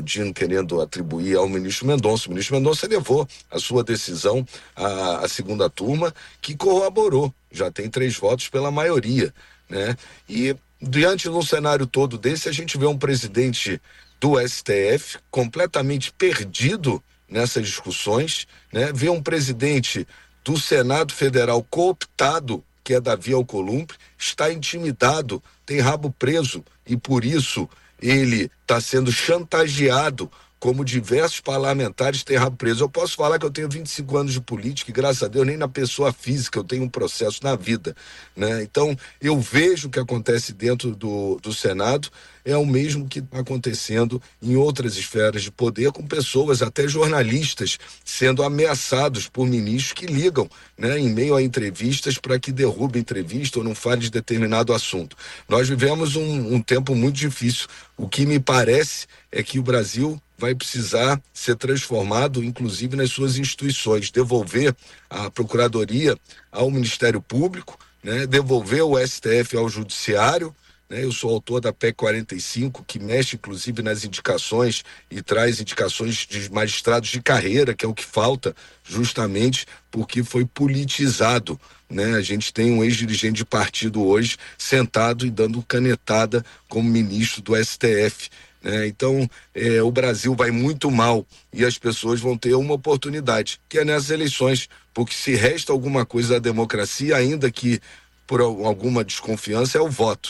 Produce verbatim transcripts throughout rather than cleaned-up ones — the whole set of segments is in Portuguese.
Dino querendo atribuir ao ministro Mendonça. O ministro Mendonça levou a sua decisão à, à segunda turma, que corroborou, já tem três votos pela maioria, né? E diante de um cenário todo desse, a gente vê um presidente do S T F completamente perdido nessas discussões, né? Vê um presidente do Senado Federal cooptado, que é Davi Alcolumbre, está intimidado, tem rabo preso e por isso ele está sendo chantageado, como diversos parlamentares têm rabo preso. Eu posso falar que eu tenho vinte e cinco anos de política e, graças a Deus, nem na pessoa física eu tenho um processo na vida, né? Então, eu vejo o que acontece dentro do, do Senado, é o mesmo que está acontecendo em outras esferas de poder, com pessoas, até jornalistas, sendo ameaçados por ministros que ligam, né, em meio a entrevistas para que derrube entrevista ou não fale de determinado assunto. Nós vivemos um, um tempo muito difícil. O que me parece é que o Brasil vai precisar ser transformado, inclusive nas suas instituições, devolver a Procuradoria ao Ministério Público, né, devolver o S T F ao Judiciário, né? Eu sou autor da P E C quarenta e cinco, que mexe inclusive nas indicações e traz indicações de magistrados de carreira, que é o que falta justamente porque foi politizado, né? A gente tem um ex-dirigente de partido hoje sentado e dando canetada como ministro do S T F. É, então, é, o Brasil vai muito mal e as pessoas vão ter uma oportunidade, que é nessas eleições, porque se resta alguma coisa da democracia, ainda que por alguma desconfiança, é o voto.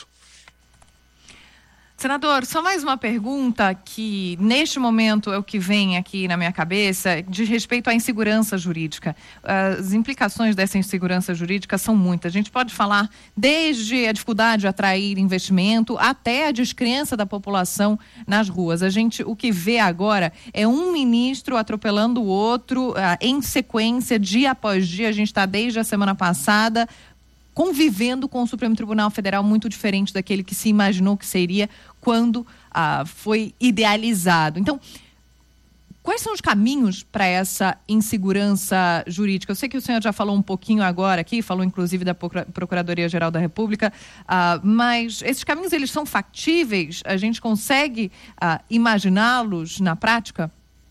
Senador, só mais uma pergunta que neste momento é o que vem aqui na minha cabeça, de respeito à insegurança jurídica. As implicações dessa insegurança jurídica são muitas. A gente pode falar desde a dificuldade de atrair investimento até a descrença da população nas ruas. A gente, o que vê agora é um ministro atropelando o outro uh, em sequência, dia após dia. A gente está desde a semana passada convivendo com o Supremo Tribunal Federal muito diferente daquele que se imaginou que seria quando ah, foi idealizado. Então, quais são os caminhos para essa insegurança jurídica? Eu sei que o senhor já falou um pouquinho agora aqui, falou inclusive da Procuradoria-Geral da República, ah, mas esses caminhos, eles são factíveis? A gente consegue ah, imaginá-los na prática?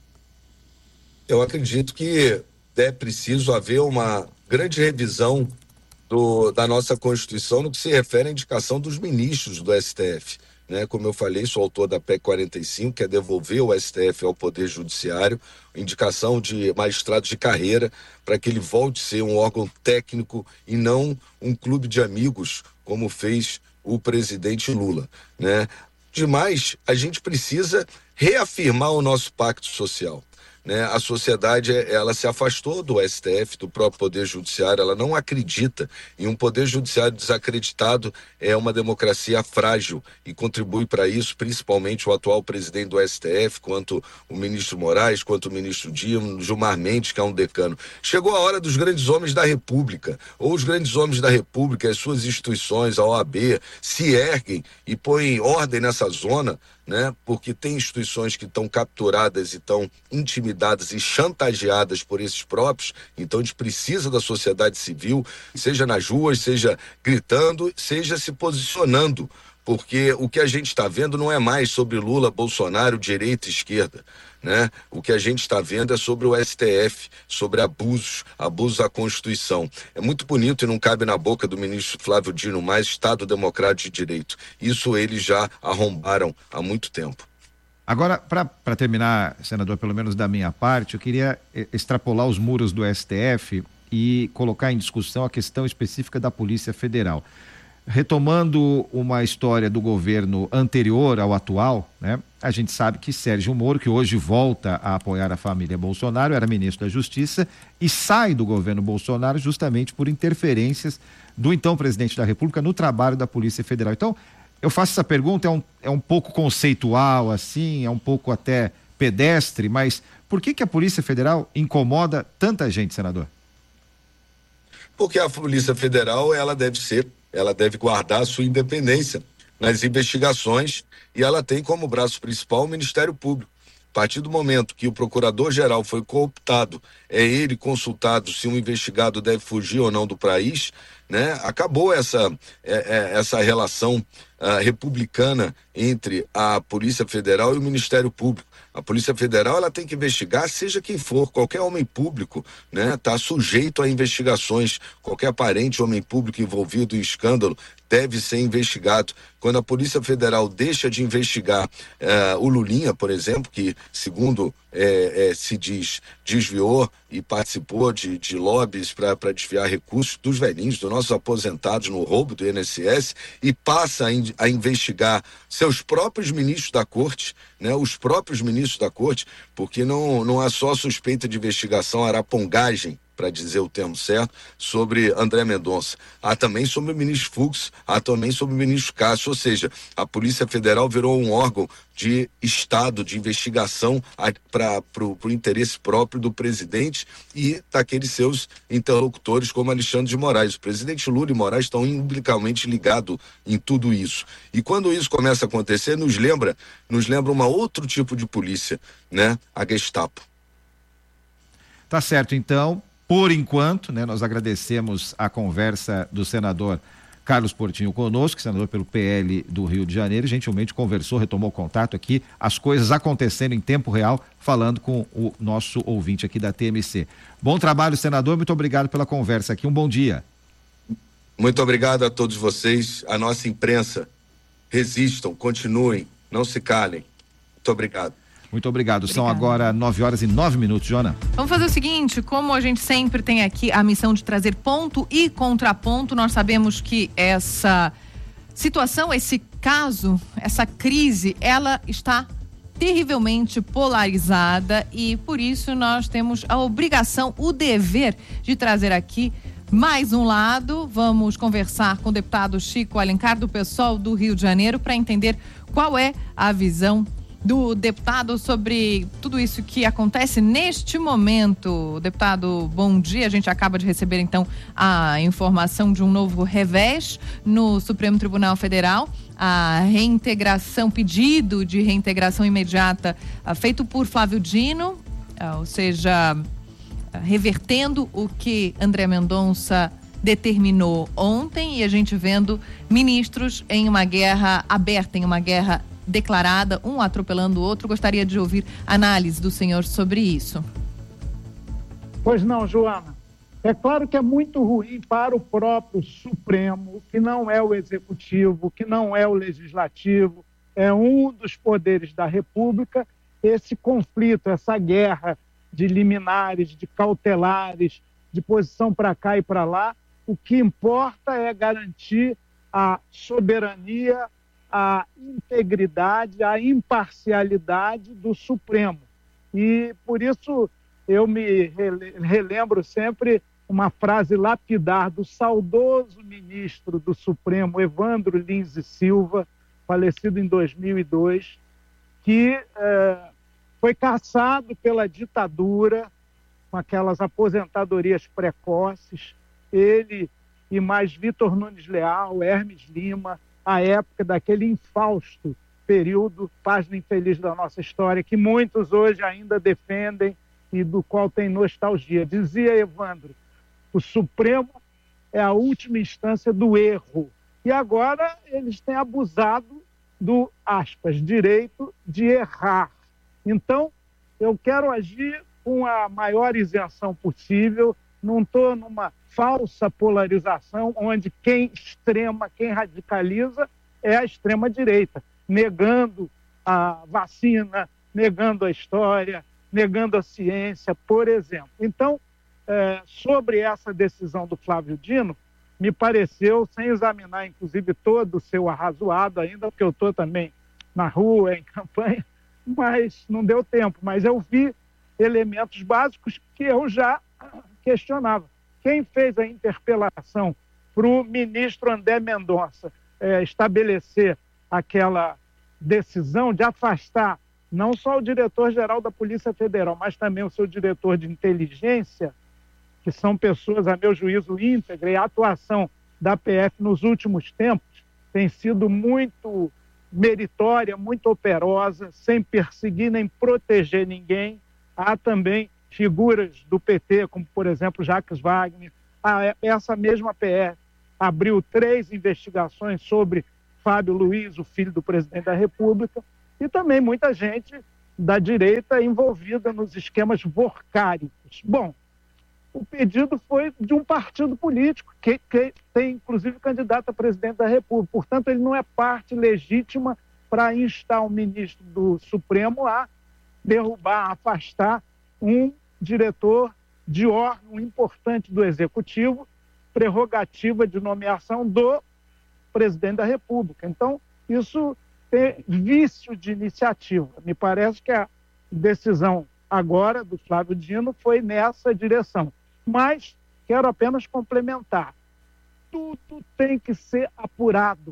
Eu acredito que é preciso haver uma grande revisão Do, da nossa Constituição no que se refere à indicação dos ministros do S T F, né? Como eu falei, sou autor da P E C quarenta e cinco, que é devolver o S T F ao Poder Judiciário, indicação de magistrados de carreira para que ele volte a ser um órgão técnico e não um clube de amigos, como fez o presidente Lula, né? Demais, a gente precisa reafirmar o nosso pacto social. Né? A sociedade, ela se afastou do S T F, do próprio Poder Judiciário, ela não acredita em um Poder Judiciário desacreditado, é uma democracia frágil e contribui para isso principalmente o atual presidente do S T F, quanto o ministro Moraes, quanto o ministro Dilma, Gilmar Mendes, que é um decano. Chegou a hora dos grandes homens da República, ou os grandes homens da República, as suas instituições, a O A B, se erguem e põem ordem nessa zona, né? Porque tem instituições que estão capturadas e estão intimidadas e chantageadas por esses próprios. Então a gente precisa da sociedade civil, seja nas ruas, seja gritando, seja se posicionando, porque o que a gente está vendo não é mais sobre Lula, Bolsonaro, direita e esquerda, né? O que a gente está vendo é sobre o S T F, sobre abusos, abusos à Constituição. É muito bonito e não cabe na boca do ministro Flávio Dino mais Estado Democrático de Direito. Isso eles já arrombaram há muito tempo. Agora, para terminar, senador, pelo menos da minha parte, eu queria extrapolar os muros do S T F e colocar em discussão a questão específica da Polícia Federal. Retomando uma história do governo anterior ao atual, né? A gente sabe que Sérgio Moro, que hoje volta a apoiar a família Bolsonaro, era ministro da Justiça e sai do governo Bolsonaro justamente por interferências do então presidente da República no trabalho da Polícia Federal. Então, eu faço essa pergunta, é um, é um pouco conceitual, assim, é um pouco até pedestre, mas por que que a Polícia Federal incomoda tanta gente, senador? Porque a Polícia Federal, ela deve ser ela deve guardar a sua independência nas investigações e ela tem como braço principal o Ministério Público. A partir do momento que o procurador-geral foi cooptado, é ele consultado se um investigado deve fugir ou não do país, né? Acabou essa, é, é, essa relação uh, republicana entre a Polícia Federal e o Ministério Público. A Polícia Federal, ela tem que investigar, seja quem for, qualquer homem público, né, está sujeito a investigações. Qualquer parente, homem público envolvido em escândalo deve ser investigado. Quando a Polícia Federal deixa de investigar eh, o Lulinha, por exemplo, que, segundo eh, eh, se diz, desviou e participou de, de lobbies para desviar recursos dos velhinhos, dos nossos aposentados no roubo do I N S S, e passa a, in, a investigar seus próprios ministros da Corte, né, os próprios ministros da Corte, porque não, não há só suspeita de investigação, arapongagem, para dizer o termo certo, sobre André Mendonça. Há também sobre o ministro Fux, há também sobre o ministro Cássio, ou seja, a Polícia Federal virou um órgão de Estado, de investigação para o interesse próprio do presidente e daqueles seus interlocutores como Alexandre de Moraes. O presidente Lula e Moraes estão imbricavelmente ligados em tudo isso. E quando isso começa a acontecer, nos lembra, nos lembra um outro tipo de polícia, né? A Gestapo. Tá certo, então. Por enquanto, né, nós agradecemos a conversa do senador Carlos Portinho conosco, senador pelo P L do Rio de Janeiro, gentilmente conversou, retomou contato aqui, as coisas acontecendo em tempo real, falando com o nosso ouvinte aqui da T M C. Bom trabalho, senador, muito obrigado pela conversa aqui, um bom dia. Muito obrigado a todos vocês, a nossa imprensa, resistam, continuem, não se calem. Muito obrigado. Muito obrigado. Obrigado. São agora nove horas e nove minutos, Jona. Vamos fazer o seguinte, como a gente sempre tem aqui a missão de trazer ponto e contraponto, nós sabemos que essa situação, esse caso, essa crise, ela está terrivelmente polarizada e por isso nós temos a obrigação, o dever de trazer aqui mais um lado. Vamos conversar com o deputado Chico Alencar, do PSOL do Rio de Janeiro, para entender qual é a visão do deputado sobre tudo isso que acontece neste momento. Deputado, bom dia. A gente acaba de receber então a informação de um novo revés no Supremo Tribunal Federal. A reintegração, pedido de reintegração imediata feito por Flávio Dino, ou seja, revertendo o que André Mendonça determinou ontem, e a gente vendo ministros em uma guerra aberta, em uma guerra declarada, um atropelando o outro. Gostaria de ouvir análise do senhor sobre isso. Pois não, Joana. É claro que é muito ruim para o próprio Supremo, que não é o Executivo, que não é o Legislativo, é um dos poderes da República, esse conflito, essa guerra de liminares, de cautelares, de posição para cá e para lá. O que importa é garantir a soberania, a integridade, a imparcialidade do Supremo. E por isso eu me relembro sempre uma frase lapidar do saudoso ministro do Supremo, Evandro Lins e Silva, falecido em dois mil e dois, que eh, foi caçado pela ditadura com aquelas aposentadorias precoces, ele e mais Vitor Nunes Leal, Hermes Lima, a época daquele infausto período, página infeliz da nossa história, que muitos hoje ainda defendem e do qual tem nostalgia. Dizia Evandro, o Supremo é a última instância do erro. E agora eles têm abusado do, aspas, direito de errar. Então, eu quero agir com a maior isenção possível, não estou numa falsa polarização, onde quem extrema, quem radicaliza é a extrema-direita, negando a vacina, negando a história, negando a ciência, por exemplo. Então, é, sobre essa decisão do Flávio Dino, me pareceu, sem examinar, inclusive, todo o seu arrazoado ainda, porque eu estou também na rua, em campanha, mas não deu tempo. Mas eu vi elementos básicos que eu já questionava. Quem fez a interpelação para o ministro André Mendonça é, estabelecer aquela decisão de afastar não só o diretor-geral da Polícia Federal, mas também o seu diretor de inteligência, que são pessoas, a meu juízo, íntegra, e a atuação da P F nos últimos tempos tem sido muito meritória, muito operosa, sem perseguir nem proteger ninguém. Há também figuras do P T, como, por exemplo, Jacques Wagner, há essa mesma P F, abriu três investigações sobre Fábio Luiz, o filho do presidente da República, e também muita gente da direita envolvida nos esquemas vorcáricos. Bom, o pedido foi de um partido político, que, que tem inclusive candidato a presidente da República. Portanto, ele não é parte legítima para instar o ministro do Supremo a derrubar, a afastar um diretor de órgão importante do Executivo, prerrogativa de nomeação do presidente da República. Então, isso tem vício de iniciativa. Me parece que a decisão agora do Flávio Dino foi nessa direção. Mas quero apenas complementar. Tudo tem que ser apurado.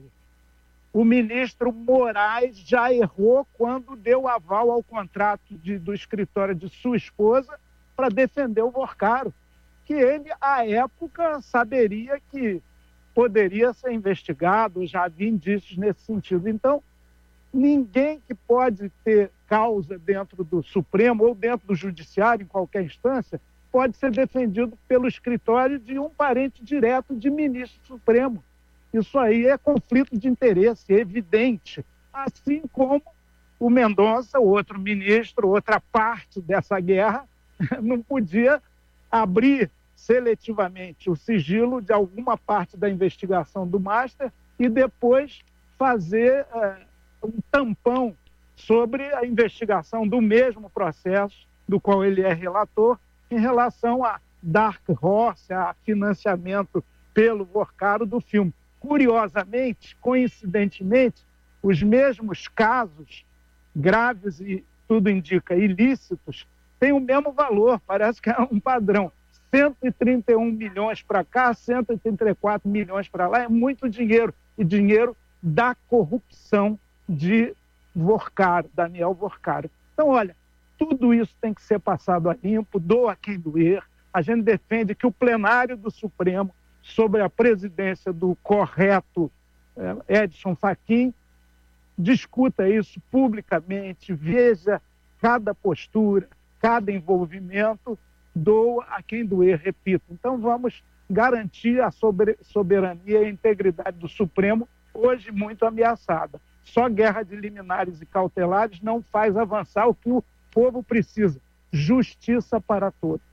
O ministro Moraes já errou quando deu aval ao contrato de, do escritório de sua esposa para defender o Vorcaro, que ele, à época, saberia que poderia ser investigado, já havia indícios nesse sentido. Então, ninguém que pode ter causa dentro do Supremo ou dentro do Judiciário, em qualquer instância, pode ser defendido pelo escritório de um parente direto de ministro supremo. Isso aí é conflito de interesse evidente, assim como o Mendonça, outro ministro, outra parte dessa guerra, não podia abrir seletivamente o sigilo de alguma parte da investigação do Master e depois fazer é, um tampão sobre a investigação do mesmo processo do qual ele é relator em relação a Dark Horse, a financiamento pelo Vorcaro do filme. Curiosamente, coincidentemente, os mesmos casos graves e, tudo indica, ilícitos, têm o mesmo valor, parece que é um padrão. cento e trinta e um milhões para cá, cento e trinta e quatro milhões para lá, é muito dinheiro. E dinheiro da corrupção de Vorcaro, Daniel Vorcaro. Então, olha, tudo isso tem que ser passado a limpo, doa quem doer. A gente defende que o plenário do Supremo, sobre a presidência do correto eh, Edson Fachin, discuta isso publicamente, veja cada postura, cada envolvimento, doa a quem doer, repito. Então vamos garantir a soberania e a integridade do Supremo, hoje muito ameaçada. Só guerra de liminares e cautelares não faz avançar o que o povo precisa, justiça para todos.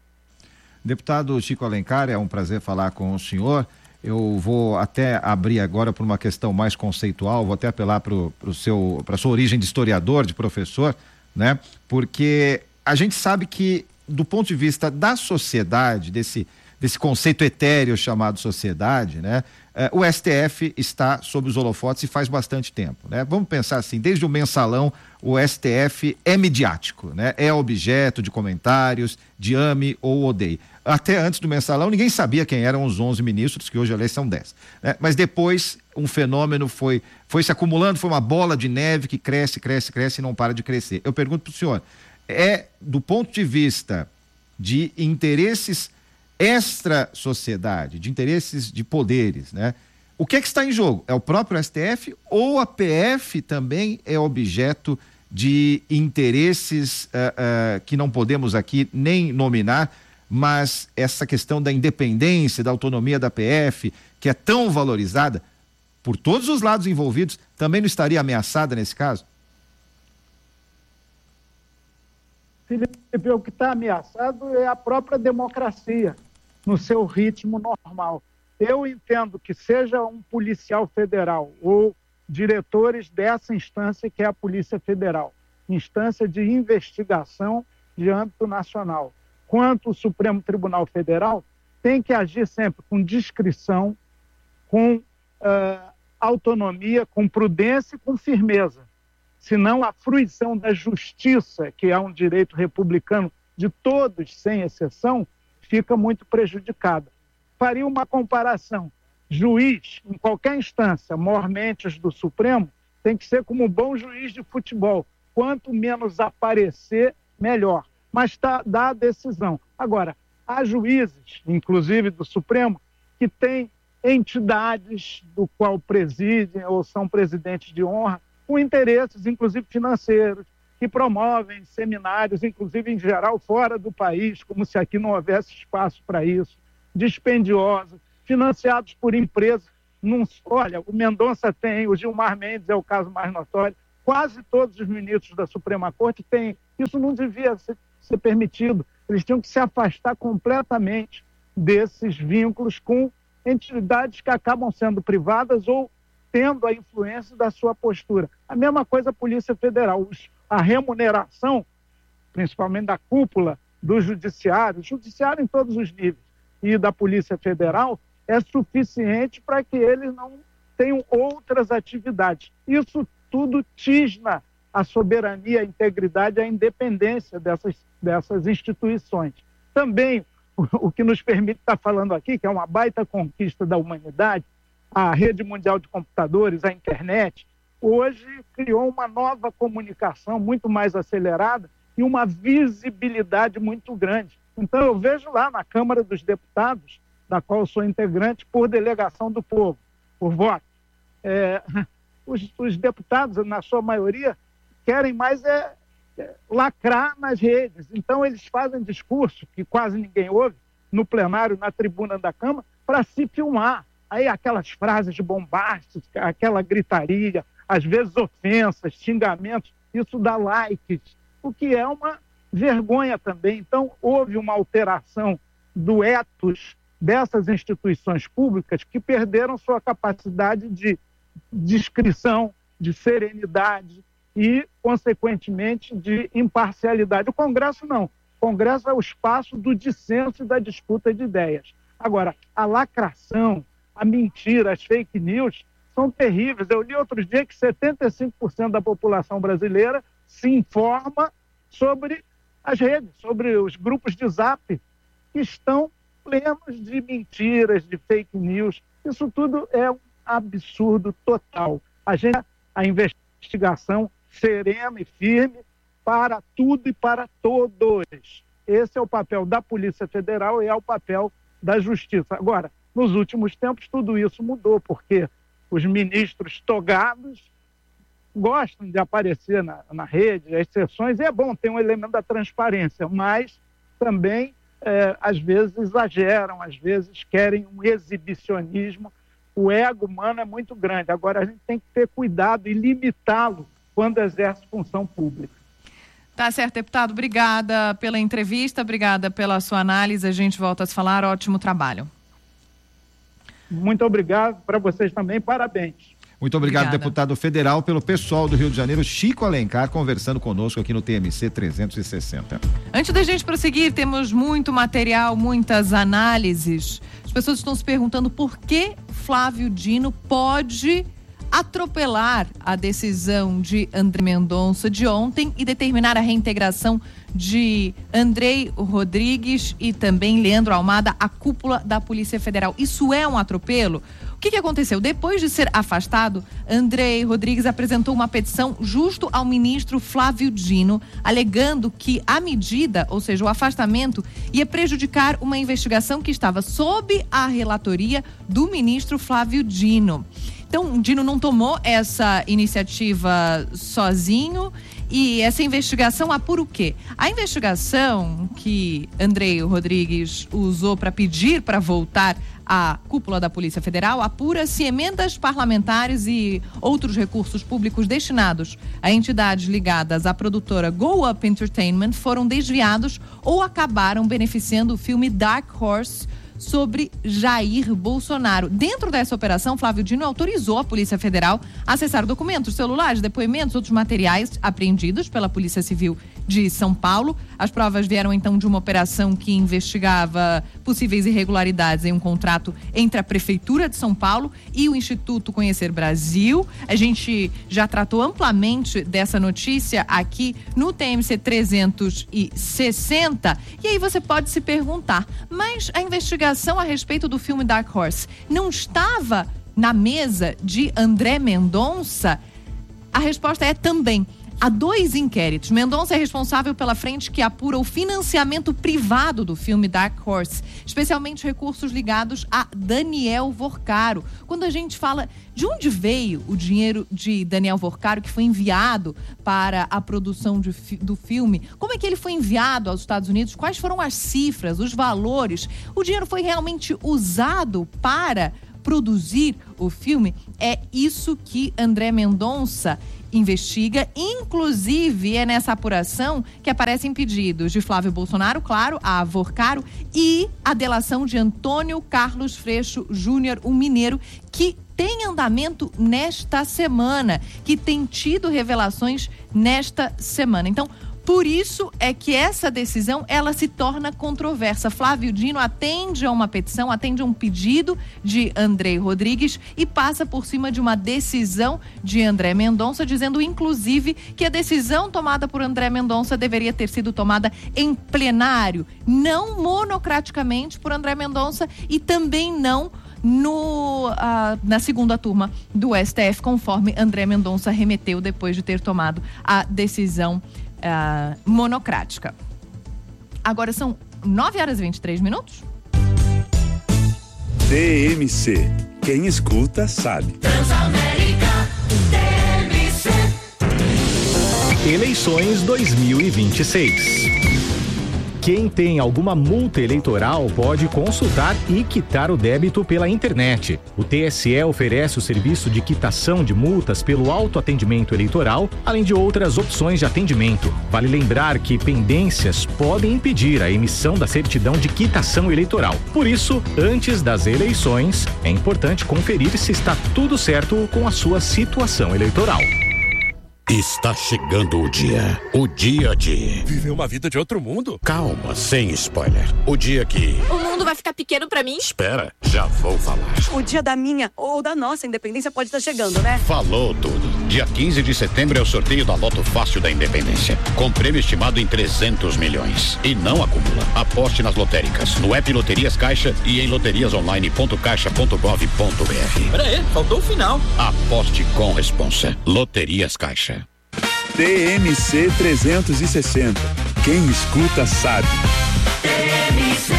Deputado Chico Alencar, é um prazer falar com o senhor. Eu vou até abrir agora para uma questão mais conceitual, vou até apelar para o seu, para a sua origem de historiador, de professor, né? Porque a gente sabe que, do ponto de vista da sociedade, desse, desse conceito etéreo chamado sociedade, né? Eh, o S T F está sob os holofotes e faz bastante tempo, né? Vamos pensar assim, desde o mensalão, o S T F é midiático, né? É objeto de comentários, de ame ou odeie. Até antes do mensalão, ninguém sabia quem eram os onze ministros, que hoje, aliás, são dez. Né? Mas depois, um fenômeno foi, foi se acumulando, foi uma bola de neve que cresce, cresce, cresce e não para de crescer. Eu pergunto para o senhor, é, do ponto de vista de interesses extra-sociedade, de interesses de poderes, né? O que é que está em jogo? É o próprio S T F ou a P F também é objeto de interesses uh, uh, que não podemos aqui nem nominar, mas essa questão da independência, da autonomia da P F, que é tão valorizada por todos os lados envolvidos, também não estaria ameaçada nesse caso? Felipe, o que está ameaçado é a própria democracia, no seu ritmo normal. Eu entendo que seja um policial federal ou diretores dessa instância que é a Polícia Federal, instância de investigação de âmbito nacional, quanto o Supremo Tribunal Federal, tem que agir sempre com discrição, com uh, autonomia, com prudência e com firmeza. Senão a fruição da justiça, que é um direito republicano de todos, sem exceção, fica muito prejudicada. Faria uma comparação. Juiz, em qualquer instância, mormente do Supremo, tem que ser como um bom juiz de futebol. Quanto menos aparecer, melhor. Mas tá, dá a decisão. Agora, há juízes, inclusive do Supremo, que têm entidades do qual presidem ou são presidentes de honra, com interesses, inclusive financeiros, que promovem seminários, inclusive em geral fora do país, como se aqui não houvesse espaço para isso, dispendiosos, financiados por empresas. Num, olha, o Mendonça tem, o Gilmar Mendes é o caso mais notório, quase todos os ministros da Suprema Corte têm. Isso não devia ser, ser permitido. Eles tinham que se afastar completamente desses vínculos com entidades que acabam sendo privadas ou tendo a influência da sua postura. A mesma coisa a Polícia Federal. A remuneração, principalmente da cúpula do Judiciário, Judiciário em todos os níveis, e da Polícia Federal, é suficiente para que eles não tenham outras atividades. Isso tudo tisna a soberania, a integridade, a independência dessas, dessas instituições. Também, o, o que nos permite estar falando aqui, que é uma baita conquista da humanidade, a rede mundial de computadores, a internet, hoje criou uma nova comunicação muito mais acelerada e uma visibilidade muito grande. Então, eu vejo lá na Câmara dos Deputados, da qual eu sou integrante, por delegação do povo, por voto. É, os, os deputados, na sua maioria, querem mais é, é, lacrar nas redes. Então, eles fazem discurso, que quase ninguém ouve, no plenário, na tribuna da Câmara, para se filmar. Aí aquelas frases bombásticas, aquela gritaria, às vezes ofensas, xingamentos, isso dá likes, o que é uma vergonha também. Então, houve uma alteração do ethos dessas instituições públicas que perderam sua capacidade de discrição, de serenidade e, consequentemente, de imparcialidade. O Congresso não. O Congresso é o espaço do dissenso e da disputa de ideias. Agora, a lacração, a mentira, as fake news são terríveis. Eu li outro dia que setenta e cinco por cento da população brasileira se informa sobre as redes, sobre os grupos de zap que estão plenos de mentiras, de fake news. Isso tudo é um absurdo total. A gente, a investigação serena e firme para tudo e para todos. Esse é o papel da Polícia Federal e é o papel da Justiça. Agora, nos últimos tempos, tudo isso mudou, porque os ministros togados gostam de aparecer na, na rede, as sessões, e é bom ter um elemento da transparência, mas também, é, às vezes, exageram, às vezes querem um exibicionismo. O ego humano é muito grande. Agora, a gente tem que ter cuidado e limitá-lo quando exerce função pública. Tá certo, deputado. Obrigada pela entrevista, obrigada pela sua análise. A gente volta a se falar. Ótimo trabalho. Muito obrigado para vocês também. Parabéns. Muito obrigado, Obrigada. Deputado federal, pelo pessoal do Rio de Janeiro, Chico Alencar, conversando conosco aqui no T M C trezentos e sessenta. Antes da gente prosseguir, temos muito material, muitas análises. As pessoas estão se perguntando por que Flávio Dino pode atropelar a decisão de André Mendonça de ontem e determinar a reintegração de Andrei Rodrigues e também Leandro Almada à cúpula da Polícia Federal. Isso é um atropelo? O que que aconteceu? Depois de ser afastado, Andrei Rodrigues apresentou uma petição justo ao ministro Flávio Dino, alegando que a medida, ou seja, o afastamento, ia prejudicar uma investigação que estava sob a relatoria do ministro Flávio Dino. Então, Dino não tomou essa iniciativa sozinho e essa investigação apura o quê? A investigação que Andrei Rodrigues usou para pedir para voltar à cúpula da Polícia Federal apura se emendas parlamentares e outros recursos públicos destinados a entidades ligadas à produtora Go Up Entertainment foram desviados ou acabaram beneficiando o filme Dark Horse sobre Jair Bolsonaro. Dentro dessa operação, Flávio Dino autorizou a Polícia Federal a acessar documentos, celulares, depoimentos, outros materiais apreendidos pela Polícia Civil de São Paulo. As provas vieram então de uma operação que investigava possíveis irregularidades em um contrato entre a Prefeitura de São Paulo e o Instituto Conhecer Brasil. A gente já tratou amplamente dessa notícia aqui no T M C trezentos e sessenta. E aí você pode se perguntar, mas a investigação a respeito do filme Dark Horse não estava na mesa de André Mendonça? A resposta é também. há dois inquéritos. Mendonça é responsável pela frente que apura o financiamento privado do filme Dark Horse, especialmente recursos ligados a Daniel Vorcaro. Quando a gente fala de onde veio o dinheiro de Daniel Vorcaro que foi enviado para a produção de, do filme, como é que ele foi enviado aos Estados Unidos, quais foram as cifras, os valores, o dinheiro foi realmente usado para produzir o filme? É isso que André Mendonça investiga, inclusive é nessa apuração que aparecem pedidos de Flávio Bolsonaro, claro, a Vorcaro, e a delação de Antônio Carlos Freixo Júnior, um mineiro que tem andamento nesta semana, que tem tido revelações nesta semana. Então, por isso é que essa decisão, ela se torna controversa. Flávio Dino atende a uma petição, atende a um pedido de Andrei Rodrigues e passa por cima de uma decisão de André Mendonça, dizendo inclusive que a decisão tomada por André Mendonça deveria ter sido tomada em plenário, não monocraticamente por André Mendonça e também não no, uh, na segunda turma do S T F, conforme André Mendonça remeteu depois de ter tomado a decisão Uh, monocrática. Agora são nove horas e vinte e três minutos. D M C. Quem escuta sabe. Transamérica D M C. Eleições dois mil e vinte e seis. Quem tem alguma multa eleitoral pode consultar e quitar o débito pela internet. O T S E oferece o serviço de quitação de multas pelo autoatendimento eleitoral, além de outras opções de atendimento. Vale lembrar que pendências podem impedir a emissão da certidão de quitação eleitoral. Por isso, antes das eleições, é importante conferir se está tudo certo com a sua situação eleitoral. Está chegando o dia. O dia de... viver uma vida de outro mundo? Calma, sem spoiler. O dia que... o mundo vai ficar pequeno pra mim? Espera, já vou falar. O dia da minha ou da nossa independência pode estar chegando, né? Falou tudo. Dia quinze de setembro é o sorteio da Loto Fácil da Independência. Com prêmio estimado em trezentos milhões. E não acumula. Aposte nas lotéricas, no app Loterias Caixa e em loterias online ponto caixa ponto gov ponto br. Pera aí, faltou o final. Aposte com responsa. Loterias Caixa. D M C trezentos e sessenta. Quem escuta sabe. D M C.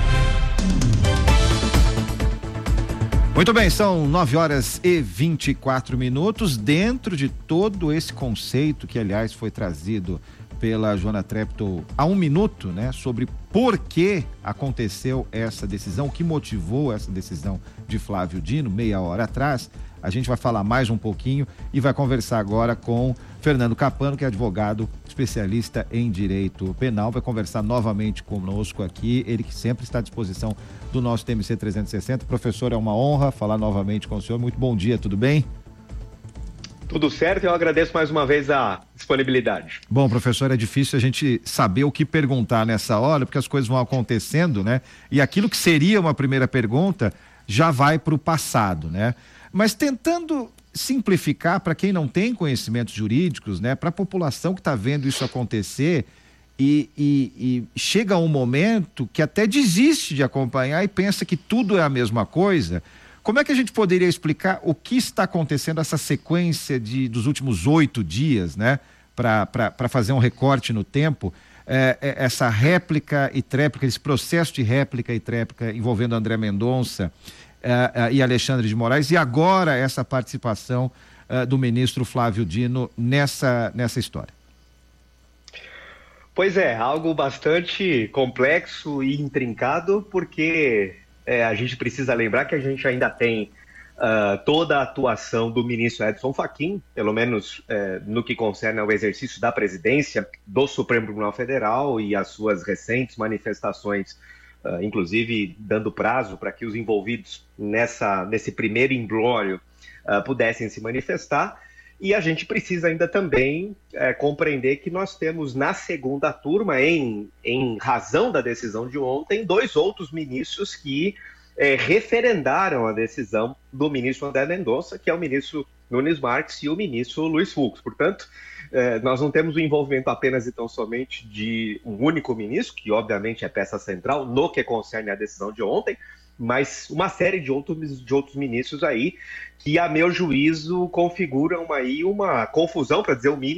Muito bem, são nove horas e vinte e quatro minutos. Dentro de todo esse conceito que, aliás, foi trazido pela Joana Treptow há um minuto, né, sobre por que aconteceu essa decisão, o que motivou essa decisão de Flávio Dino, meia hora atrás. A gente vai falar mais um pouquinho e vai conversar agora com Fernando Capano, que é advogado especialista em direito penal. Vai conversar novamente conosco aqui, ele que sempre está à disposição do nosso T M C trezentos e sessenta. Professor, é uma honra falar novamente com o senhor. Muito bom dia, tudo bem? Tudo certo, eu agradeço mais uma vez a disponibilidade. Bom, professor, é difícil a gente saber o que perguntar nessa hora, porque as coisas vão acontecendo, né? E aquilo que seria uma primeira pergunta já vai para o passado, né? Mas tentando simplificar para quem não tem conhecimentos jurídicos, né? Para a população que está vendo isso acontecer e, e, e chega um momento que até desiste de acompanhar e pensa que tudo é a mesma coisa. Como é que a gente poderia explicar o que está acontecendo, essa sequência de, dos últimos oito dias, né? Para fazer um recorte no tempo, é, é, essa réplica e tréplica, esse processo de réplica e tréplica envolvendo André Mendonça é, é, e Alexandre de Moraes, e agora essa participação é, do ministro Flávio Dino nessa, nessa história. Pois é, algo bastante complexo e intrincado, porque... É, a gente precisa lembrar que a gente ainda tem uh, toda a atuação do ministro Edson Fachin, pelo menos uh, no que concerne ao exercício da presidência do Supremo Tribunal Federal e as suas recentes manifestações, uh, inclusive dando prazo para que os envolvidos nessa, nesse primeiro imbróglio uh, pudessem se manifestar. E a gente precisa ainda também é, compreender que nós temos na segunda turma, em, em razão da decisão de ontem, dois outros ministros que é, referendaram a decisão do ministro André Mendonça, que é o ministro Nunes Marques e o ministro Luiz Fux. Portanto, é, nós não temos o envolvimento apenas e tão somente de um único ministro, que obviamente é peça central no que concerne a decisão de ontem, mas uma série de outros, de outros ministros aí que, a meu juízo, configuram aí uma confusão, para dizer o mínimo,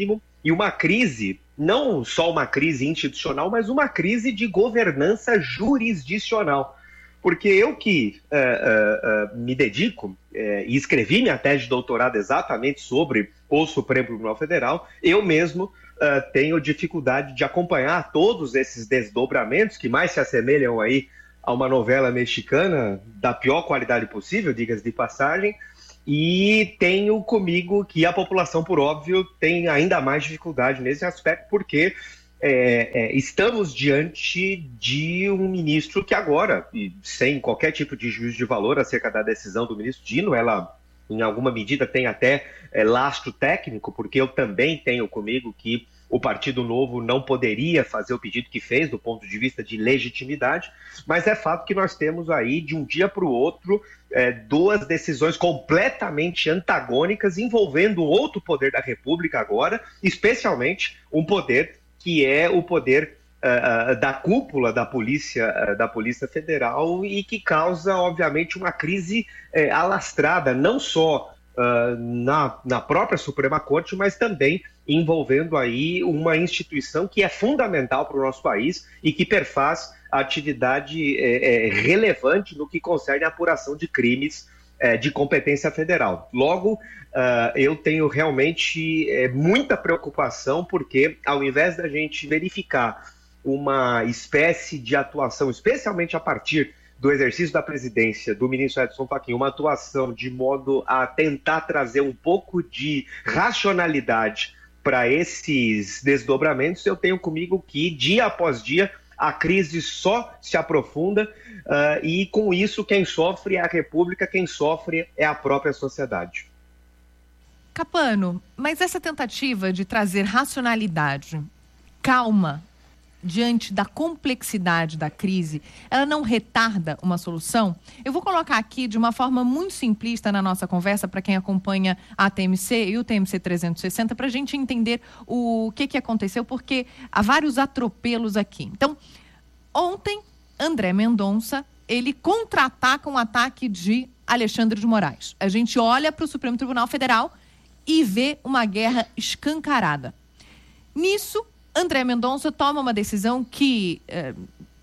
e uma crise, não só uma crise institucional, mas uma crise de governança jurisdicional. Porque eu que uh, uh, uh, me dedico uh, e escrevi minha tese de doutorado exatamente sobre o Supremo Tribunal Federal, eu mesmo uh, tenho dificuldade de acompanhar todos esses desdobramentos que mais se assemelham aí a uma novela mexicana da pior qualidade possível, diga-se de passagem, e tenho comigo que a população, por óbvio, tem ainda mais dificuldade nesse aspecto, porque É, é, estamos diante de um ministro que agora, e sem qualquer tipo de juízo de valor acerca da decisão do ministro Dino, ela em alguma medida tem até é, lastro técnico, porque eu também tenho comigo que o Partido Novo não poderia fazer o pedido que fez do ponto de vista de legitimidade, mas é fato que nós temos aí de um dia para o outro é, duas decisões completamente antagônicas envolvendo outro poder da República agora, especialmente um poder que é o poder uh, da cúpula da Polícia, uh, da Polícia Federal e que causa, obviamente, uma crise uh, alastrada, não só uh, na, na própria Suprema Corte, mas também envolvendo aí uma instituição que é fundamental para o nosso país e que perfaz a atividade uh, uh, relevante no que concerne a apuração de crimes uh, de competência federal. Logo, Uh, eu tenho realmente é, muita preocupação porque, ao invés da gente verificar uma espécie de atuação, especialmente a partir do exercício da presidência do ministro Edson Fachin, uma atuação de modo a tentar trazer um pouco de racionalidade para esses desdobramentos, eu tenho comigo que, dia após dia, a crise só se aprofunda uh, e, com isso, quem sofre é a República, quem sofre é a própria sociedade. Capano, mas essa tentativa de trazer racionalidade, calma, diante da complexidade da crise, ela não retarda uma solução? Eu vou colocar aqui de uma forma muito simplista na nossa conversa, para quem acompanha a T M C e o T M C trezentos e sessenta, para a gente entender o que, que aconteceu, porque há vários atropelos aqui. Então, ontem, André Mendonça, ele contra-ataca um ataque de Alexandre de Moraes. A gente olha para o Supremo Tribunal Federal e vê uma guerra escancarada. Nisso, André Mendonça toma uma decisão que eh,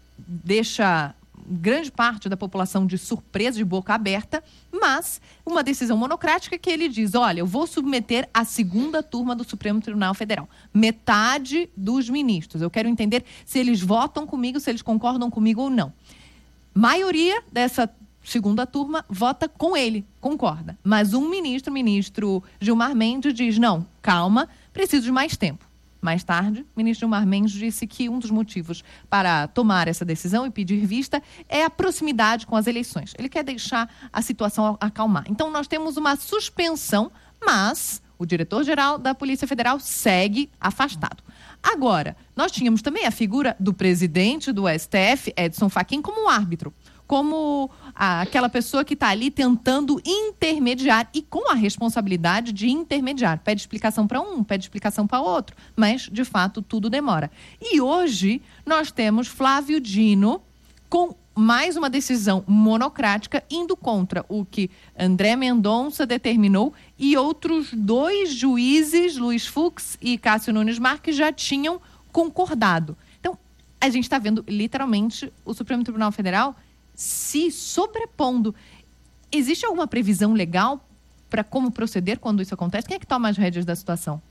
deixa grande parte da população de surpresa, de boca aberta, mas uma decisão monocrática que ele diz, olha, eu vou submeter a segunda turma do Supremo Tribunal Federal. Metade dos ministros. Eu quero entender se eles votam comigo, se eles concordam comigo ou não. Maioria dessa segunda turma vota com ele, concorda. Mas um ministro, o ministro Gilmar Mendes, diz, não, calma, preciso de mais tempo. Mais tarde, o ministro Gilmar Mendes disse que um dos motivos para tomar essa decisão e pedir vista é a proximidade com as eleições. Ele quer deixar a situação acalmar. Então, nós temos uma suspensão, mas o diretor-geral da Polícia Federal segue afastado. Agora, nós tínhamos também a figura do presidente do S T F, Edson Fachin, como um árbitro, como a, aquela pessoa que está ali tentando intermediar e com a responsabilidade de intermediar. Pede explicação para um, pede explicação para outro, mas, de fato, tudo demora. E hoje nós temos Flávio Dino com mais uma decisão monocrática indo contra o que André Mendonça determinou e outros dois juízes, Luiz Fux e Cássio Nunes Marques, já tinham concordado. Então, a gente está vendo literalmente o Supremo Tribunal Federal se sobrepondo. Existe alguma previsão legal para como proceder quando isso acontece? Quem é que toma as rédeas da situação?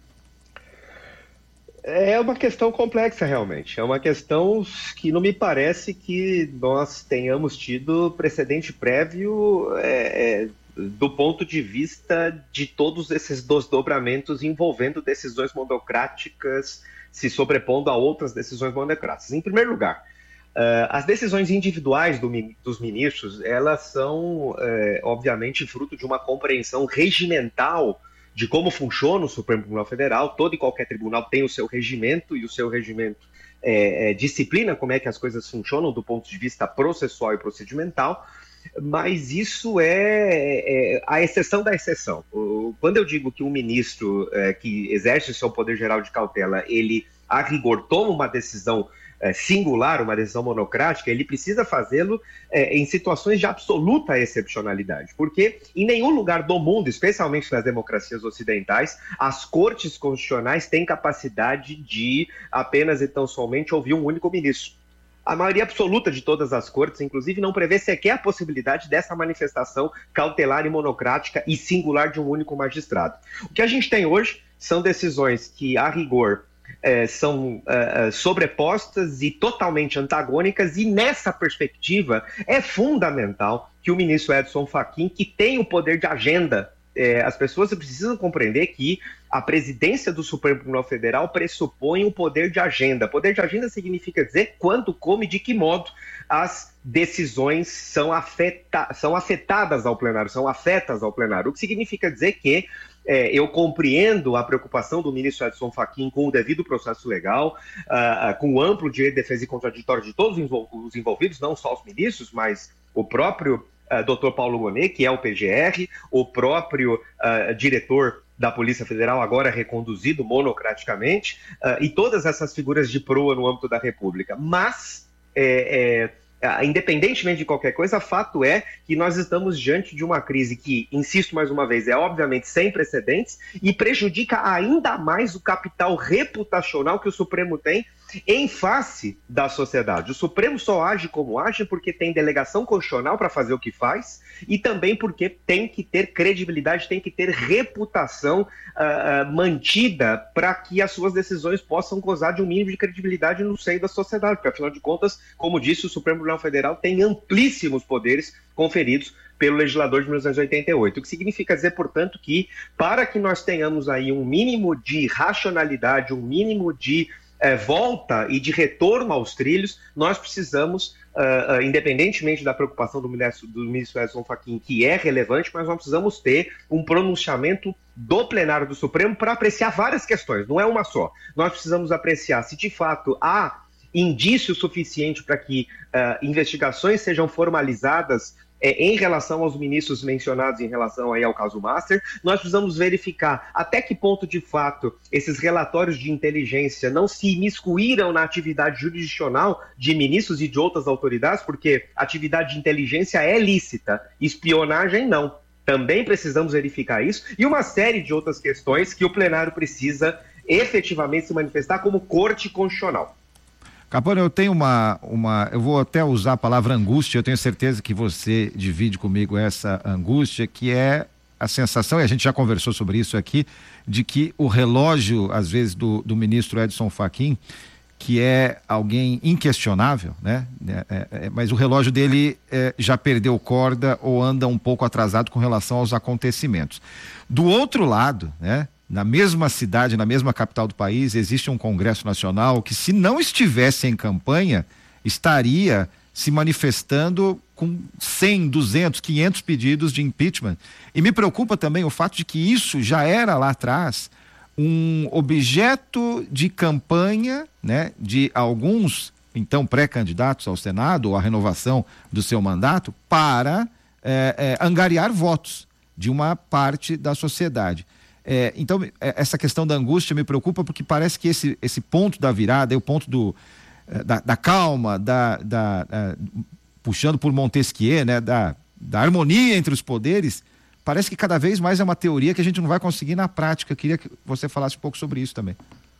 É uma questão complexa, realmente. É uma questão que não me parece que nós tenhamos tido precedente prévio é, é, do ponto de vista de todos esses desdobramentos envolvendo decisões monocráticas se sobrepondo a outras decisões monocráticas. Em primeiro lugar, Uh, as decisões individuais do, dos ministros, elas são, uh, obviamente, fruto de uma compreensão regimental de como funciona o Supremo Tribunal Federal. Todo e qualquer tribunal tem o seu regimento, e o seu regimento é, é, disciplina como é que as coisas funcionam do ponto de vista processual e procedimental, mas isso é, é a exceção da exceção. O, quando eu digo que um ministro é, que exerce o seu poder geral de cautela, ele a rigor, toma uma decisão é, singular, uma decisão monocrática, ele precisa fazê-lo é, em situações de absoluta excepcionalidade, porque em nenhum lugar do mundo, especialmente nas democracias ocidentais, as cortes constitucionais têm capacidade de apenas e tão somente ouvir um único ministro. A maioria absoluta de todas as cortes, inclusive, não prevê sequer a possibilidade dessa manifestação cautelar e monocrática e singular de um único magistrado. O que a gente tem hoje são decisões que, a rigor, eh, são eh, sobrepostas e totalmente antagônicas, e nessa perspectiva é fundamental que o ministro Edson Fachin, que tem o poder de agenda, eh, as pessoas precisam compreender que a presidência do Supremo Tribunal Federal pressupõe um poder de agenda. Poder de agenda significa dizer quando, como e de que modo as decisões são, afeta são afetadas ao plenário, são afetas ao plenário. O que significa dizer que é, eu compreendo a preocupação do ministro Edson Fachin com o devido processo legal, uh, com o amplo direito de defesa e contraditório de todos os envolvidos, não só os ministros, mas o próprio uh, doutor Paulo Gonet, que é o P G R, o próprio uh, diretor da Polícia Federal, agora reconduzido monocraticamente, uh, e todas essas figuras de proa no âmbito da República. Mas, é, é, independentemente de qualquer coisa, fato é que nós estamos diante de uma crise que, insisto mais uma vez, é obviamente sem precedentes e prejudica ainda mais o capital reputacional que o Supremo tem em face da sociedade. O Supremo só age como age porque tem delegação constitucional para fazer o que faz e também porque tem que ter credibilidade, tem que ter reputação uh, uh, mantida para que as suas decisões possam gozar de um mínimo de credibilidade no seio da sociedade, porque afinal de contas, como disse, o Supremo Tribunal Federal tem amplíssimos poderes conferidos pelo legislador de mil novecentos e oitenta e oito, o que significa dizer, portanto, que para que nós tenhamos aí um mínimo de racionalidade, um mínimo de É, volta e de retorno aos trilhos, nós precisamos, uh, uh, independentemente da preocupação do ministro, do ministro Edson Fachin, que é relevante, mas nós precisamos ter um pronunciamento do plenário do Supremo para apreciar várias questões, não é uma só. Nós precisamos apreciar se de fato há indício suficiente para que uh, investigações sejam formalizadas em relação aos ministros mencionados em relação aí ao caso Master. Nós precisamos verificar até que ponto, de fato, esses relatórios de inteligência não se imiscuíram na atividade jurisdicional de ministros e de outras autoridades, porque atividade de inteligência é lícita, espionagem não. Também precisamos verificar isso, e uma série de outras questões que o plenário precisa efetivamente se manifestar como corte constitucional. Capone, eu tenho uma, uma, eu vou até usar a palavra angústia, eu tenho certeza que você divide comigo essa angústia, que é a sensação, e a gente já conversou sobre isso aqui, de que o relógio, às vezes, do, do ministro Edson Fachin, que é alguém inquestionável, né? É, é, mas o relógio dele é, já perdeu corda ou anda um pouco atrasado com relação aos acontecimentos. Do outro lado, né? Na mesma cidade, na mesma capital do país, existe um Congresso Nacional que, se não estivesse em campanha, estaria se manifestando com cem, duzentos, quinhentos pedidos de impeachment. E me preocupa também o fato de que isso já era lá atrás um objeto de campanha, né, de alguns, então, pré-candidatos ao Senado, ou a renovação do seu mandato, para é, é, angariar votos de uma parte da sociedade. É, então, essa questão da angústia me preocupa porque parece que esse, esse ponto da virada, é o ponto do, da, da calma, da, da, da, puxando por Montesquieu, né, da, da harmonia entre os poderes, parece que cada vez mais é uma teoria que a gente não vai conseguir na prática. Eu queria que você falasse um pouco sobre isso também.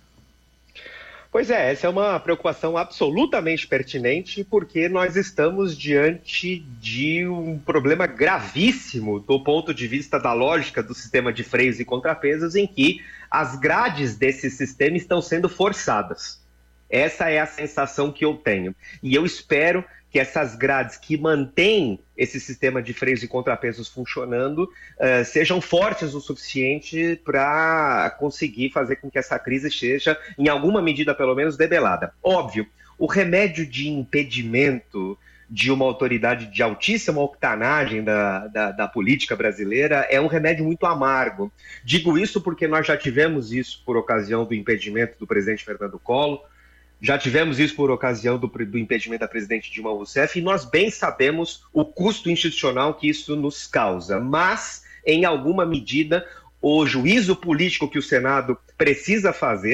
Pois é, essa é uma preocupação absolutamente pertinente, porque nós estamos diante de um problema gravíssimo do ponto de vista da lógica do sistema de freios e contrapesos, em que as grades desse sistema estão sendo forçadas. Essa é a sensação que eu tenho. E eu espero que essas grades que mantêm esse sistema de freios e contrapesos funcionando uh, sejam fortes o suficiente para conseguir fazer com que essa crise seja, em alguma medida pelo menos, debelada. Óbvio, o remédio de impedimento de uma autoridade de altíssima octanagem da, da, da política brasileira é um remédio muito amargo. Digo isso porque nós já tivemos isso por ocasião do impedimento do presidente Fernando Collor, já tivemos isso por ocasião do, do impedimento da presidente Dilma Rousseff, e nós bem sabemos o custo institucional que isso nos causa. Mas, em alguma medida, o juízo político que o Senado precisa fazer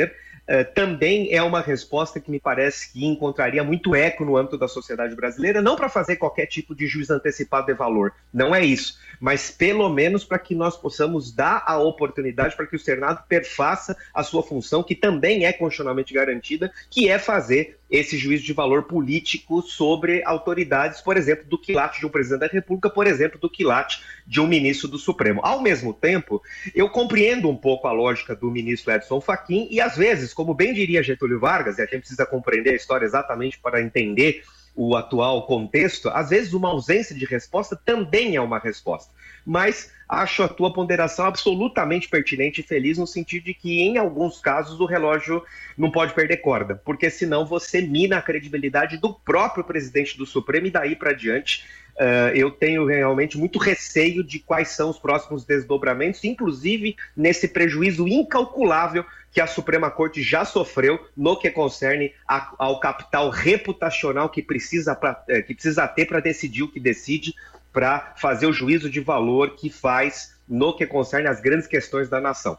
Uh, também é uma resposta que me parece que encontraria muito eco no âmbito da sociedade brasileira, não para fazer qualquer tipo de juízo antecipado de valor, não é isso, mas pelo menos para que nós possamos dar a oportunidade para que o Senado perfaça a sua função, que também é constitucionalmente garantida, que é fazer esse juízo de valor político sobre autoridades, por exemplo, do quilate de um presidente da República, por exemplo, do quilate de um ministro do Supremo. Ao mesmo tempo, eu compreendo um pouco a lógica do ministro Edson Fachin e, às vezes, como bem diria Getúlio Vargas, e a gente precisa compreender a história exatamente para entender o atual contexto, às vezes uma ausência de resposta também é uma resposta. Mas acho a tua ponderação absolutamente pertinente e feliz no sentido de que, em alguns casos, o relógio não pode perder corda, porque senão você mina a credibilidade do próprio presidente do Supremo e daí para diante uh, eu tenho realmente muito receio de quais são os próximos desdobramentos, inclusive nesse prejuízo incalculável que a Suprema Corte já sofreu no que concerne a, ao capital reputacional que precisa, pra, que precisa ter para decidir o que decide, para fazer o juízo de valor que faz no que concerne as grandes questões da nação.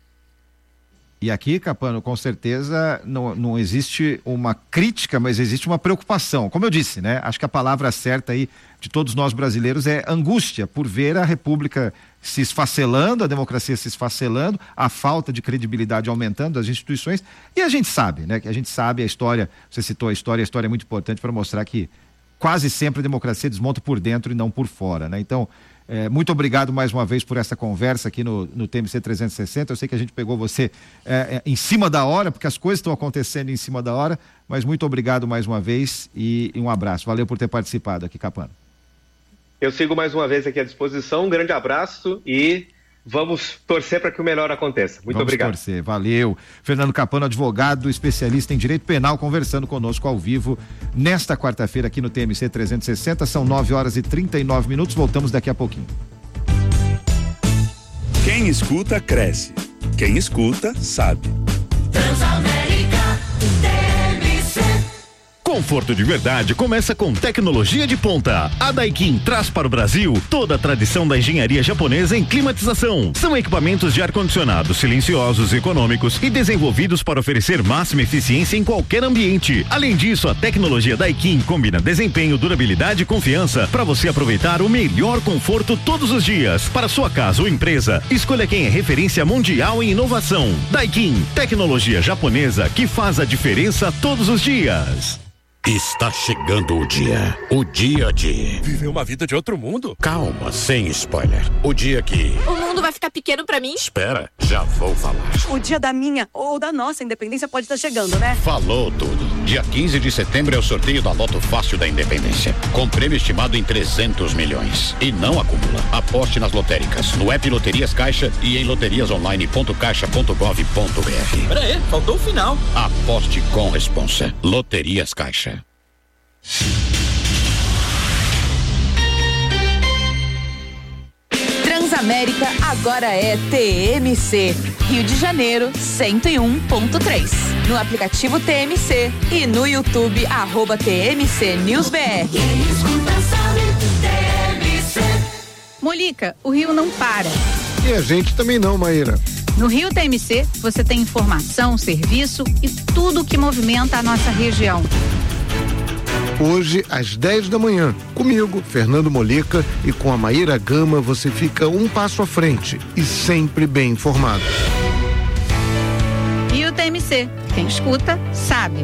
E aqui, Capano, com certeza não, não existe uma crítica, mas existe uma preocupação. Como eu disse, né? Acho que a palavra certa aí de todos nós brasileiros é angústia por ver a República se esfacelando, a democracia se esfacelando, a falta de credibilidade aumentando das instituições. E a gente sabe, né? Que a gente sabe a história, você citou a história, a história é muito importante para mostrar que quase sempre a democracia desmonta por dentro e não por fora, né? Então, é, muito obrigado mais uma vez por essa conversa aqui no, no T M C trezentos e sessenta. Eu sei que a gente pegou você é, é, em cima da hora, porque as coisas estão acontecendo em cima da hora, mas muito obrigado mais uma vez e, e um abraço. Valeu por ter participado aqui, Capano. Eu sigo mais uma vez aqui à disposição. Um grande abraço e vamos torcer para que o melhor aconteça. Muito vamos obrigado. Torcer. Valeu. Fernando Capano, advogado, especialista em direito penal, conversando conosco ao vivo nesta quarta-feira aqui no T M C trezentos e sessenta. São nove horas e trinta e nove minutos. Voltamos daqui a pouquinho. Quem escuta, cresce. Quem escuta, sabe. Transamérica T M C. Conforto de verdade começa com tecnologia de ponta. A Daikin traz para o Brasil toda a tradição da engenharia japonesa em climatização. São equipamentos de ar-condicionado silenciosos, econômicos e desenvolvidos para oferecer máxima eficiência em qualquer ambiente. Além disso, a tecnologia Daikin combina desempenho, durabilidade e confiança para você aproveitar o melhor conforto todos os dias. Para sua casa ou empresa, escolha quem é referência mundial em inovação. Daikin, tecnologia japonesa que faz a diferença todos os dias. Está chegando o dia. O dia de... Viver uma vida de outro mundo? Calma, sem spoiler. O dia que... O mundo vai ficar pequeno pra mim? Espera, já vou falar. O dia da minha ou da nossa independência pode estar chegando, né? Falou tudo. Dia quinze de setembro é o sorteio da Loto Fácil da Independência. Com prêmio estimado em trezentos milhões. E não acumula. Aposte nas lotéricas, no app Loterias Caixa e em loterias online ponto caixa ponto gov ponto br. Pera aí, faltou o final. Aposte com responsa. Loterias Caixa. Transamérica agora é T M C, Rio de Janeiro cento e um ponto três. No aplicativo T M C e no YouTube arroba T M C News B R. Molica, o Rio não para. E a gente também não, Maíra. No Rio T M C você tem informação, serviço e tudo o que movimenta a nossa região. Hoje, às dez da manhã, comigo, Fernando Molica, e com a Maíra Gama, você fica um passo à frente e sempre bem informado. E o T M C, quem escuta, sabe.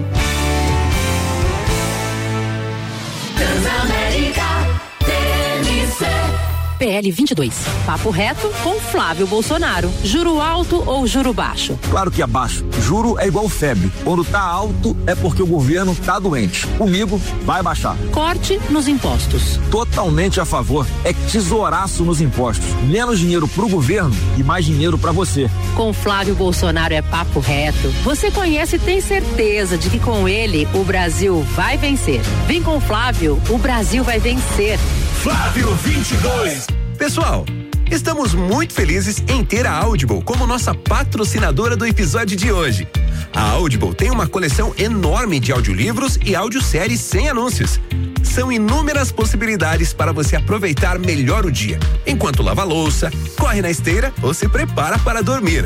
Transamérica T M C. P L vinte e dois. Papo reto com Flávio Bolsonaro. Juro alto ou juro baixo? Claro que é baixo. Juro é igual febre. Quando tá alto é porque o governo tá doente. Comigo vai baixar. Corte nos impostos. Totalmente a favor. É tesouraço nos impostos. Menos dinheiro pro governo e mais dinheiro pra você. Com Flávio Bolsonaro é papo reto. Você conhece e tem certeza de que com ele o Brasil vai vencer. Vem com o Flávio, o Brasil vai vencer. Flávio vinte e dois. Pessoal, estamos muito felizes em ter a Audible como nossa patrocinadora do episódio de hoje. A Audible tem uma coleção enorme de audiolivros e audioséries sem anúncios. São inúmeras possibilidades para você aproveitar melhor o dia, enquanto lava a louça, corre na esteira ou se prepara para dormir.